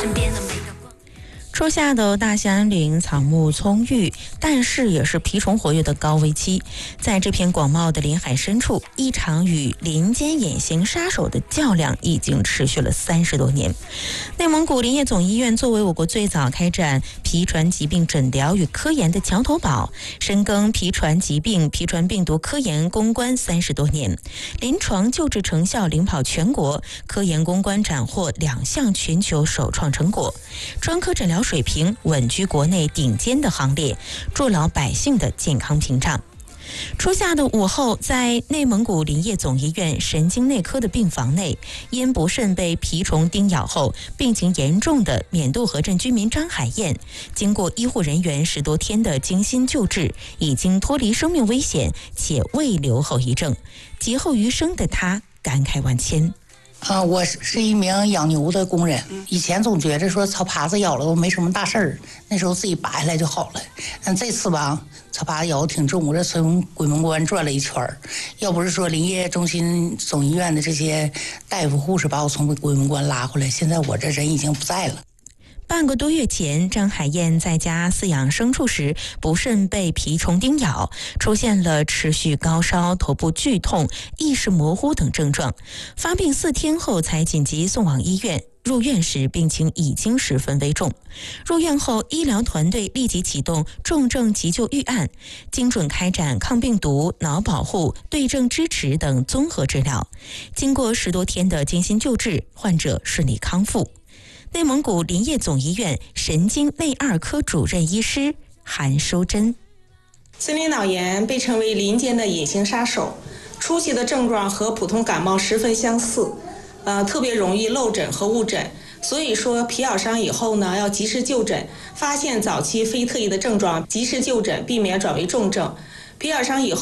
初夏的大兴安岭草木葱郁，但是也是蜱虫活跃的高危期。在这片广袤的林海深处，一场与林间隐形杀手的较量已经持续了30多年。内蒙古林业总医院作为我国最早开展蜱传疾病诊疗与科研的桥头堡，深耕蜱传疾病、蜱传病毒科研攻关30多年，临床救治成效领跑全国，科研攻关斩获2项全球首创成果，专科诊疗水平稳居国内顶尖的行列，筑牢百姓的健康屏障。初夏的午后，在内蒙古林业总医院神经内科的病房内，因不慎被蜱虫叮咬后病情严重的缅渡河镇居民张海燕，经过医护人员10多天的精心救治，已经脱离生命危险，且未留后遗症。劫后余生的他感慨万千。 我是一名养牛的工人，以前总觉着说草耙子咬了都没什么大事儿，那时候自己拔下来就好了。但这次吧，草耙子咬得挺重，我这从鬼门关转了一圈儿，要不是说林业中心总医院的这些大夫护士把我从鬼门关拉回来，现在我这人已经不在了。 半个多月前，张海燕在家饲养牲畜时，不慎被蜱虫叮咬，出现了持续高烧、头部剧痛、意识模糊等症状。发病4天后才紧急送往医院。入院时病情已经十分危重，入院后医疗团队立即启动重症急救预案，精准开展抗病毒、脑保护、对症支持等综合治疗。经过10多天的精心救治，患者顺利康复。内蒙古林业总医院神经内2科主任医师韩淑珍： 森林脑炎被称为林间的隐形杀手，初期的症状和普通感冒十分相似，特别容易漏诊和误诊。所以说皮咬伤以后呢，要及时就诊，发现早期非特异的症状，及时就诊，避免转为重症。皮咬伤以后